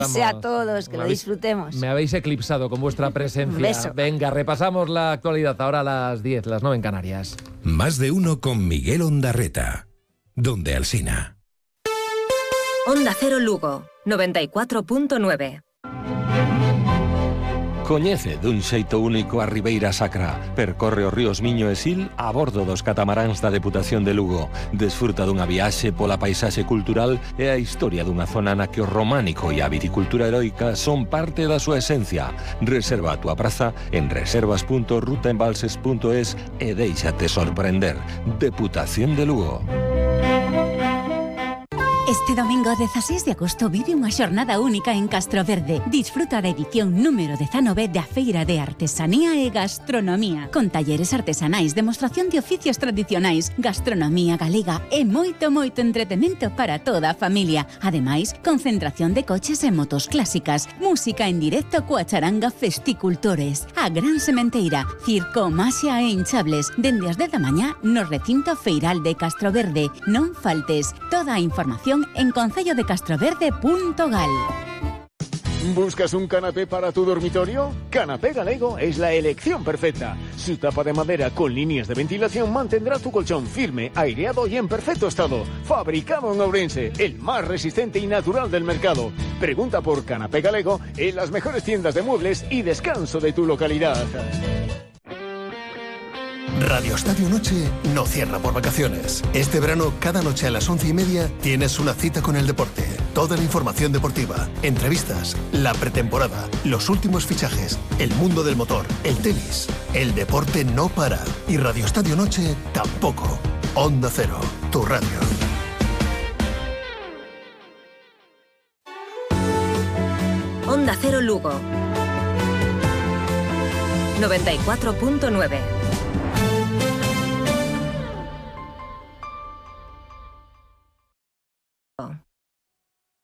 Sea a todos, que lo disfrutemos. Me habéis eclipsado con vuestra presencia. Un beso. Venga, repasamos la actualidad ahora a las 10, las 9 en Canarias. Más de uno con Miguel Ondarreta. Donde Alsina. Onda Cero Lugo, 94.9. Coñece dun xeito único a Ribeira Sacra. Percorre os ríos Miño e Sil a bordo dos catamaráns da Deputación de Lugo. Desfruta dunha viaxe pola paisaxe cultural e a historia dunha zona na que o románico e a viticultura heroica son parte da súa esencia. Reserva a túa praza en reservas.rutaembalses.es e déixate sorprender. Deputación de Lugo. Este domingo 16 de agosto vive unha xornada única en Castroverde. Disfruta da edición número 19 da Feira de Artesanía e Gastronomía, con talleres artesanais, demostración de oficios tradicionais, gastronomía galega e moito entretemento para toda a familia. Ademais, concentración de coches e motos clásicas, música en directo coa charanga Festicultores, a Gran Sementeira, circo, maxia e hinchables, dende as 10 da mañá no recinto feiral de Castroverde. Non faltes, toda a información en concellodecastroverde.gal. ¿Buscas un canapé para tu dormitorio? Canapé Galego es la elección perfecta. Su tapa de madera con líneas de ventilación mantendrá tu colchón firme, aireado y en perfecto estado. Fabricado en Ourense, el más resistente y natural del mercado. Pregunta por Canapé Galego en las mejores tiendas de muebles y descanso de tu localidad. Radio Estadio Noche no cierra por vacaciones. Este verano, cada noche a las 11:30, tienes una cita con el deporte. Toda la información deportiva, entrevistas, la pretemporada, los últimos fichajes, el mundo del motor, el tenis. El deporte no para. Y Radio Estadio Noche tampoco. Onda Cero, tu radio. Onda Cero Lugo, 94.9.